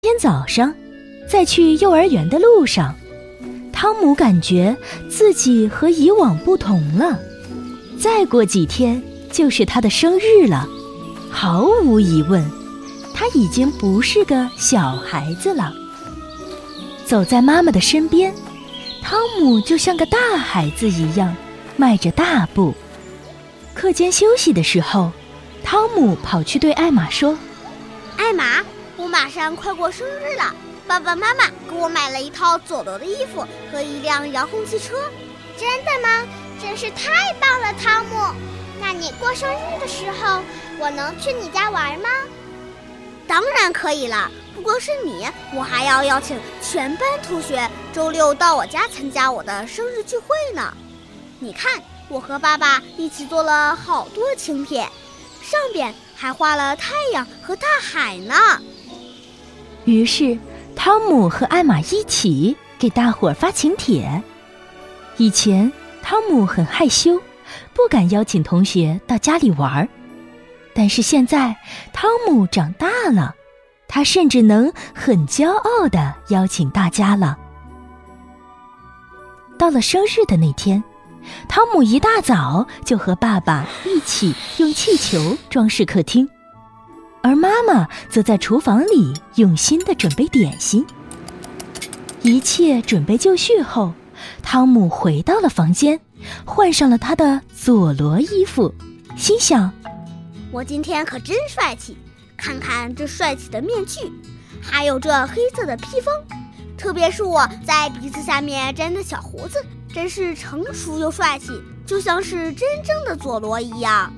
天早上，在去幼儿园的路上，汤姆感觉自己和以往不同了。再过几天就是他的生日了，毫无疑问，他已经不是个小孩子了。走在妈妈的身边，汤姆就像个大孩子一样，迈着大步。课间休息的时候，汤姆跑去对艾玛说：“ 艾玛，我马上快过生日了，爸爸妈妈给我买了一套佐罗的衣服和一辆遥控汽车。” 真的吗？真是太棒了，汤姆。那你过生日的时候，我能去你家玩吗？ 当然可以了，不光是你，我还要邀请全班同学周六到我家参加我的生日聚会呢。你看，我和爸爸一起做了好多请帖，上边还画了太阳和大海呢。 于是汤姆和艾玛一起给大伙儿发请帖。以前汤姆很害羞，不敢邀请同学到家里玩，但是现在汤姆长大了，他甚至能很骄傲地邀请大家了。到了生日的那天，汤姆一大早就和爸爸一起用气球装饰客厅，而妈妈则在厨房里用心地准备点心。一切准备就绪后，汤姆回到了房间，换上了他的佐罗衣服，心想： 我今天可真帅气，看看这帅气的面具，还有这黑色的披风，特别是我在鼻子下面粘的小胡子，真是成熟又帅气，就像是真正的佐罗一样。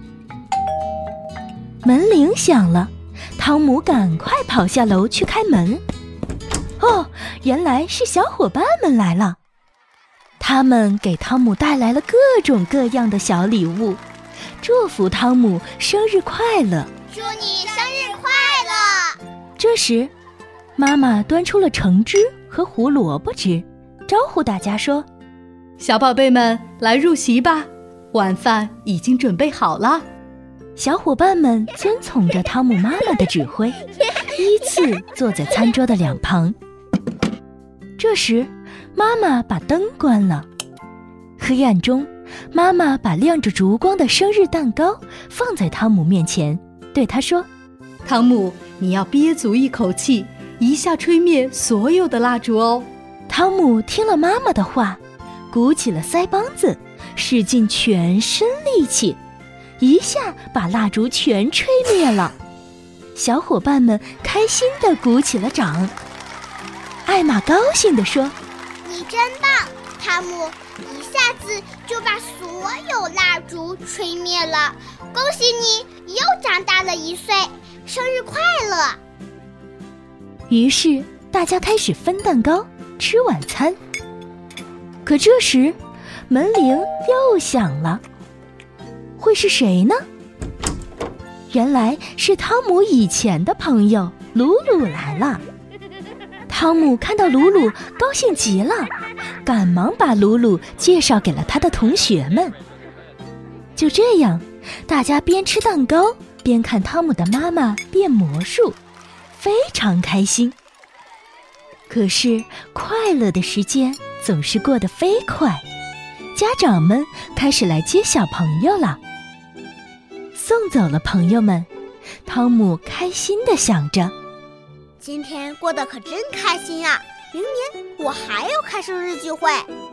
门铃响了，汤姆赶快跑下楼去开门。哦，原来是小伙伴们来了，他们给汤姆带来了各种各样的小礼物，祝福汤姆生日快乐。 祝你生日快乐！ 这时，妈妈端出了橙汁和胡萝卜汁，招呼大家说：“ 小宝贝们，来入席吧，晚饭已经准备好了。” 小伙伴们遵从着汤姆妈妈的指挥，依次坐在餐桌的两旁。这时，妈妈把灯关了。黑暗中，妈妈把亮着烛光的生日蛋糕放在汤姆面前，对他说：“ 汤姆，你要憋足一口气，一下吹灭所有的蜡烛哦。” 汤姆听了妈妈的话，鼓起了腮帮子，使尽全身力气，一下把蜡烛全吹灭了。小伙伴们开心地鼓起了掌。艾玛高兴地说：“ 你真棒，汤姆，一下子就把所有蜡烛吹灭了，恭喜你又长大了1岁，生日快乐！” 于是大家开始分蛋糕吃晚餐。可这时门铃又响了，会是谁呢？原来是汤姆以前的朋友鲁鲁来了。汤姆看到鲁鲁高兴极了，赶忙把鲁鲁介绍给了他的同学们。就这样，大家边吃蛋糕边看汤姆的妈妈变魔术，非常开心。可是快乐的时间总是过得飞快，家长们开始来接小朋友了。送走了朋友们，汤姆开心地想着： 今天过得可真开心啊！明年我还要开生日聚会。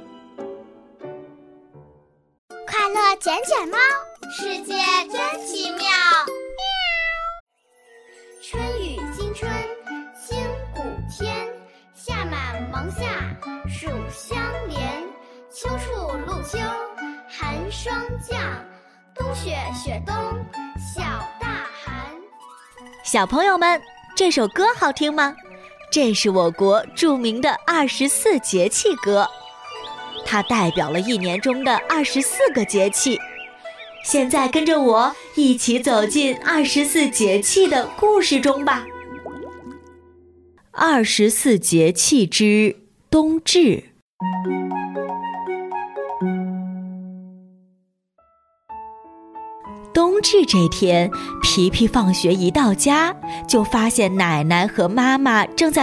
快乐捡捡猫，世界真奇妙。春雨惊春，清谷天，夏满芒夏，暑相连，秋处露秋，寒霜降，冬雪雪冬，小大寒。 小朋友们，这首歌好听吗？这是我国著名的24节气歌，它代表了一年中的24个节气。现在跟着我一起走进24节气的故事中吧。24节气之冬至。冬至这天，皮皮放学一到家，就发现奶奶和妈妈正在